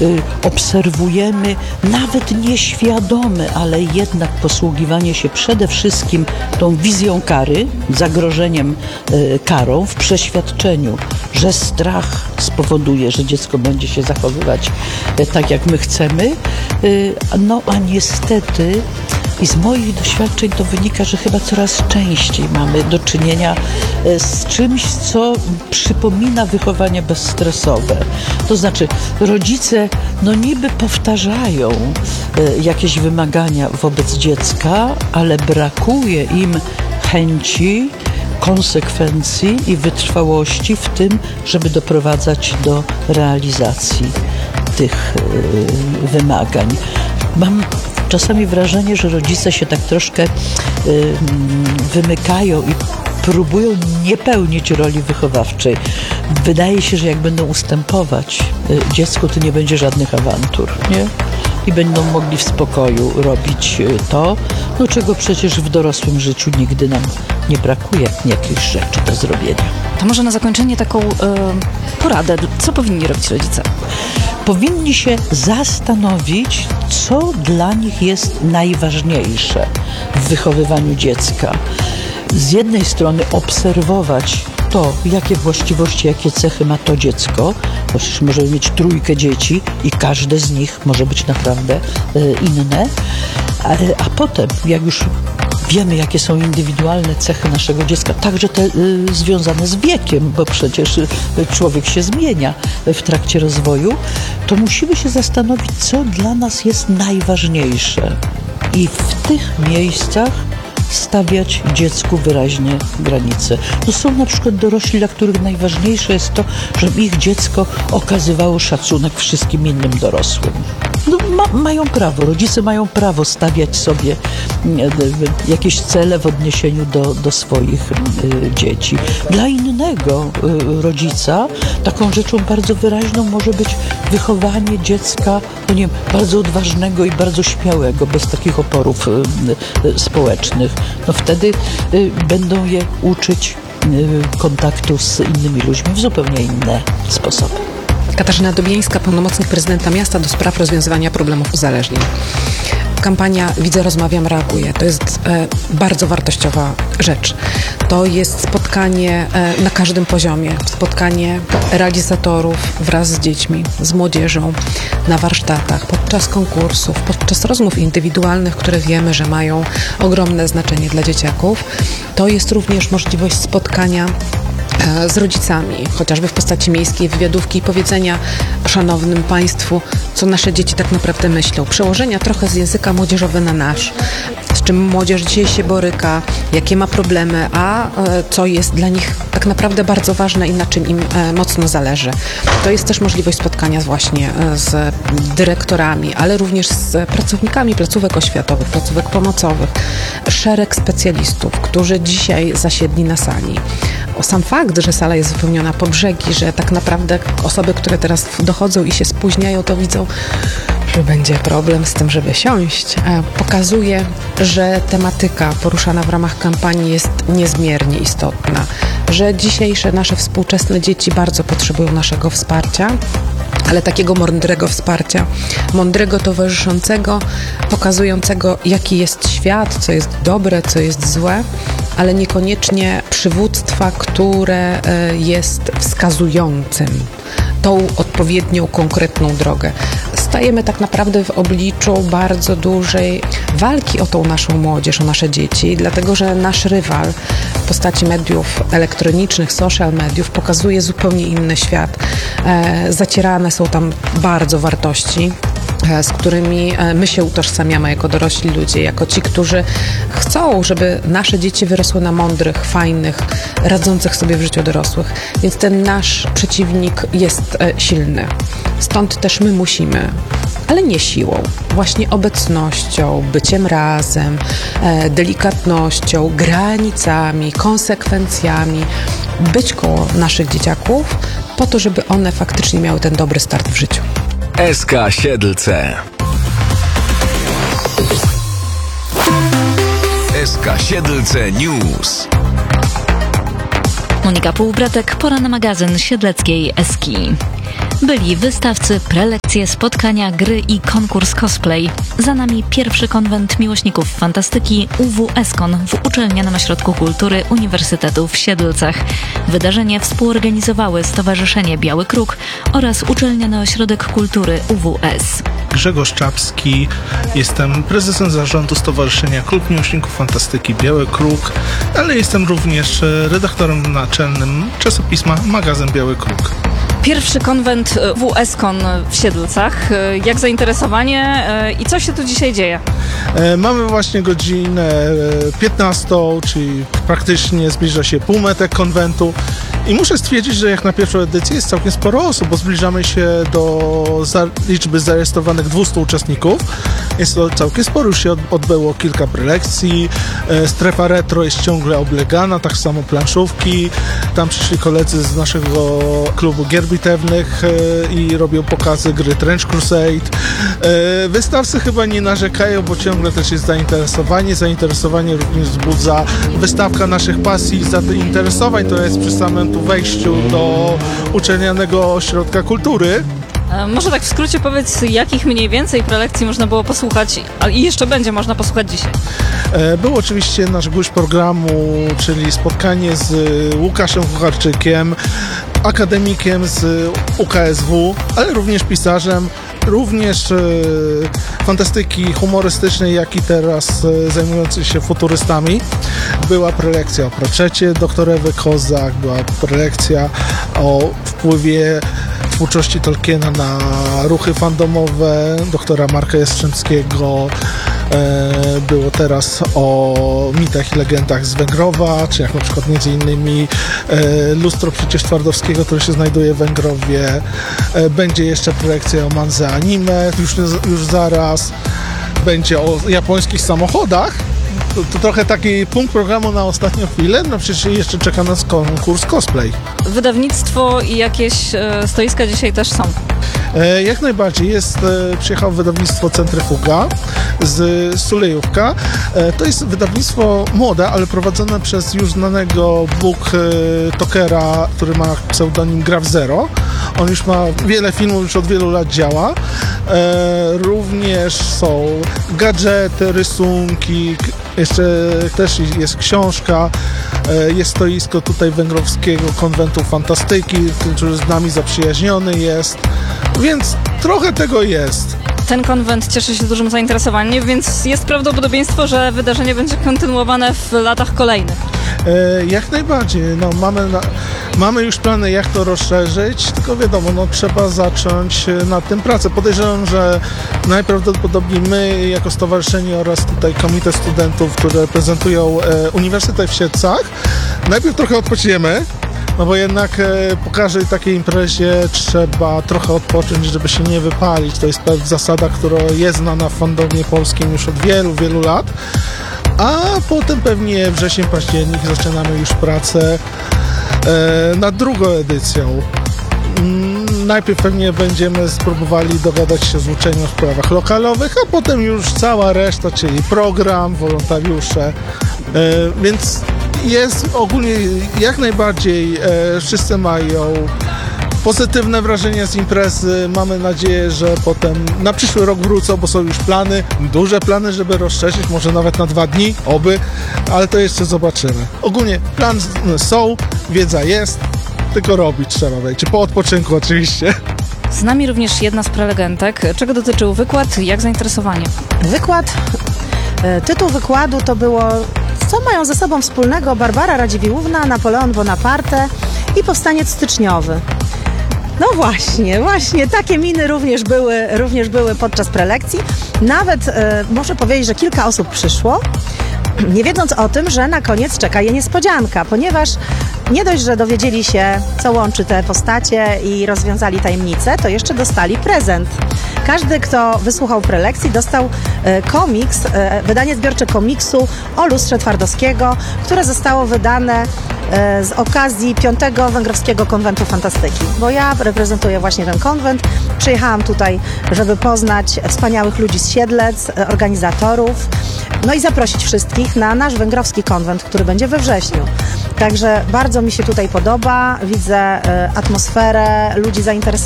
obserwujemy nawet nieświadome, ale jednak posługiwanie się przede wszystkim tą wizją kary, zagrożeniem karą w przeświadczeniu, że strach spowoduje, że dziecko będzie się zachowywać tak, jak my chcemy. No a niestety i z moich doświadczeń to wynika, że chyba coraz częściej mamy do czynienia z czymś, co przypomina wychowanie bezstresowe. To znaczy rodzice niby powtarzają jakieś wymagania wobec dziecka, ale brakuje im chęci, konsekwencji i wytrwałości w tym, żeby doprowadzać do realizacji tych wymagań. Mam czasami wrażenie, że rodzice się tak troszkę wymykają i próbują nie pełnić roli wychowawczej. Wydaje się, że jak będą ustępować dziecku, to nie będzie żadnych awantur, nie? I będą mogli w spokoju robić to, czego przecież w dorosłym życiu nigdy nam nie brakuje, jakichś rzeczy do zrobienia. To może na zakończenie taką poradę. Co powinni robić rodzice? Powinni się zastanowić, co dla nich jest najważniejsze w wychowywaniu dziecka. Z jednej strony obserwować to, jakie właściwości, jakie cechy ma to dziecko, bo przecież możemy mieć 3 dzieci i każde z nich może być naprawdę inne, a potem, jak już wiemy, jakie są indywidualne cechy naszego dziecka, także te związane z wiekiem, bo przecież człowiek się zmienia w trakcie rozwoju, to musimy się zastanowić, co dla nas jest najważniejsze. I w tych miejscach stawiać dziecku wyraźnie granice. To są na przykład dorośli, dla których najważniejsze jest to, żeby ich dziecko okazywało szacunek wszystkim innym dorosłym. Mają prawo, rodzice mają prawo stawiać sobie jakieś cele w odniesieniu do swoich dzieci. Dla innego rodzica taką rzeczą bardzo wyraźną może być wychowanie dziecka, bardzo odważnego i bardzo śmiałego, bez takich oporów społecznych. Wtedy będą je uczyć kontaktu z innymi ludźmi w zupełnie inne sposoby. Katarzyna Dobiańska, pełnomocnik prezydenta miasta do spraw rozwiązywania problemów uzależnień. Kampania Widzę, Rozmawiam, Reaguję. To jest bardzo wartościowa rzecz. To jest spotkanie na każdym poziomie. Spotkanie realizatorów wraz z dziećmi, z młodzieżą, na warsztatach, podczas konkursów, podczas rozmów indywidualnych, które wiemy, że mają ogromne znaczenie dla dzieciaków. To jest również możliwość spotkania z rodzicami, chociażby w postaci miejskiej wywiadówki i powiedzenia szanownym państwu, co nasze dzieci tak naprawdę myślą. Przełożenia trochę z języka młodzieżowy na nasz. Z czym młodzież dzisiaj się boryka, jakie ma problemy, a co jest dla nich tak naprawdę bardzo ważne i na czym im mocno zależy. To jest też możliwość spotkania właśnie z dyrektorami, ale również z pracownikami placówek oświatowych, placówek pomocowych. Szereg specjalistów, którzy dzisiaj zasiedli na sali. Sam fakt, że sala jest wypełniona po brzegi, że tak naprawdę osoby, które teraz dochodzą i się spóźniają, to widzą, że będzie problem z tym, żeby siąść, pokazuje, że tematyka poruszana w ramach kampanii jest niezmiernie istotna, że dzisiejsze nasze współczesne dzieci bardzo potrzebują naszego wsparcia, ale takiego mądrego wsparcia, mądrego, towarzyszącego, pokazującego, jaki jest świat, co jest dobre, co jest złe, ale niekoniecznie przywództwa, które jest wskazującym tą odpowiednią, konkretną drogę. Stajemy tak naprawdę w obliczu bardzo dużej walki o tą naszą młodzież, o nasze dzieci, dlatego że nasz rywal w postaci mediów elektronicznych, social mediów pokazuje zupełnie inny świat. Zacierane są tam bardzo wartości, z którymi my się utożsamiamy jako dorośli ludzie, jako ci, którzy chcą, żeby nasze dzieci wyrosły na mądrych, fajnych, radzących sobie w życiu dorosłych. Więc ten nasz przeciwnik jest silny. Stąd też my musimy, ale nie siłą, właśnie obecnością, byciem razem, delikatnością, granicami, konsekwencjami, być koło naszych dzieciaków po to, żeby one faktycznie miały ten dobry start w życiu. SK Siedlce. SK Siedlce News. Monika Półbratek, pora na magazyn Siedleckiej Eski. Byli wystawcy, prelekcje, spotkania, gry i konkurs cosplay. Za nami pierwszy konwent miłośników fantastyki UW ESKON w Uczelnianym Ośrodku Kultury Uniwersytetu w Siedlcach. Wydarzenie współorganizowały Stowarzyszenie Biały Kruk oraz Uczelniany Ośrodek Kultury UWS. Grzegorz Czapski, jestem prezesem zarządu Stowarzyszenia Klub Miłośników Fantastyki Biały Kruk, ale jestem również redaktorem naczelnym czasopisma Magazyn Biały Kruk. Pierwszy konwent UW ESKON w Siedlcach. Jak zainteresowanie i co się tu dzisiaj dzieje? Mamy właśnie godzinę 15, czyli praktycznie zbliża się półmetek konwentu i muszę stwierdzić, że jak na pierwszą edycję jest całkiem sporo osób, bo zbliżamy się do liczby zarejestrowanych 200 uczestników. Jest to całkiem sporo, już się odbyło kilka prelekcji, strefa retro jest ciągle oblegana, tak samo planszówki. Tam przyszli koledzy z naszego klubu gier bitewnych i robią pokazy gry Trench Crusade. Wystawcy chyba nie narzekają, bo ciągle też jest zainteresowanie. Zainteresowanie również wzbudza wystawka naszych pasji i zainteresowań. To jest przy samym tu wejściu do Uczelnianego Ośrodka Kultury. Może tak w skrócie powiedz, jakich mniej więcej prelekcji można było posłuchać i jeszcze będzie można posłuchać dzisiaj? Był oczywiście nasz gość programu, czyli spotkanie z Łukaszem Kucharczykiem, akademikiem z UKSW, ale również pisarzem, również fantastyki humorystycznej, jak i teraz zajmujący się futurystami. Była prelekcja o Pratchettie dr Ewy Kozak, była prelekcja o wpływie twórczości Tolkiena na ruchy fandomowe doktora Marka Jastrzębskiego. Było teraz o mitach i legendach z Węgrowa, czy jak na przykład między innymi lustro przecież Twardowskiego, które się znajduje w Węgrowie. Będzie jeszcze prelekcja o mandze anime, już zaraz. Będzie o japońskich samochodach. To trochę taki punkt programu na ostatnią chwilę, no przecież jeszcze czeka nas konkurs cosplay. Wydawnictwo i jakieś stoiska dzisiaj też są. Jak najbardziej. Przyjechało wydawnictwo Centryfuga z Sulejówka. To jest wydawnictwo młode, ale prowadzone przez już znanego booktokera, który ma pseudonim Graf Zero. On już ma wiele filmów, już od wielu lat działa. Również są gadżety, rysunki, jeszcze też jest książka, jest stoisko tutaj Węgrowskiego Konwentu Fantastyki, który z nami zaprzyjaźniony jest, więc trochę tego jest. Ten konwent cieszy się dużym zainteresowaniem, więc jest prawdopodobieństwo, że wydarzenie będzie kontynuowane w latach kolejnych. Jak najbardziej. No, mamy już plany, jak to rozszerzyć, tylko wiadomo, no, trzeba zacząć nad tym pracę. Podejrzewam, że najprawdopodobniej my jako stowarzyszenie oraz tutaj komitet studentów, które reprezentują Uniwersytet w Siedlcach, najpierw trochę odpoczniemy, no bo jednak po każdej takiej imprezie trzeba trochę odpocząć, żeby się nie wypalić. To jest zasada, która jest znana w fandomie polskim już od wielu, wielu lat. A potem pewnie wrzesień, październik zaczynamy już pracę nad drugą edycją. Najpierw pewnie będziemy spróbowali dogadać się z uczelnią w sprawach lokalowych, a potem już cała reszta, czyli program, wolontariusze, więc jest ogólnie jak najbardziej wszyscy mają pozytywne wrażenia z imprezy. Mamy nadzieję, że potem na przyszły rok wrócą, bo są już plany, duże plany, żeby rozszerzyć, może nawet na 2 dni, oby, ale to jeszcze zobaczymy. Ogólnie plany są, wiedza jest, tylko robić trzeba będzie, po odpoczynku oczywiście. Z nami również jedna z prelegentek. Czego dotyczył wykład i jak zainteresowanie? Tytuł wykładu to było Co mają ze sobą wspólnego Barbara Radziwiłłówna, Napoleon Bonaparte i powstaniec styczniowy. No właśnie, takie miny również były podczas prelekcji. Nawet muszę powiedzieć, że kilka osób przyszło, nie wiedząc o tym, że na koniec czeka je niespodzianka, ponieważ nie dość, że dowiedzieli się, co łączy te postacie i rozwiązali tajemnicę, to jeszcze dostali prezent. Każdy, kto wysłuchał prelekcji, dostał komiks, wydanie zbiorcze komiksu o lustrze Twardowskiego, które zostało wydane z okazji 5. Węgrowskiego Konwentu Fantastyki. Bo ja reprezentuję właśnie ten konwent. Przyjechałam tutaj, żeby poznać wspaniałych ludzi z Siedlec, organizatorów, no i zaprosić wszystkich na nasz węgrowski konwent, który będzie we wrześniu. Także bardzo mi się tutaj podoba, widzę atmosferę, ludzi zainteresowanych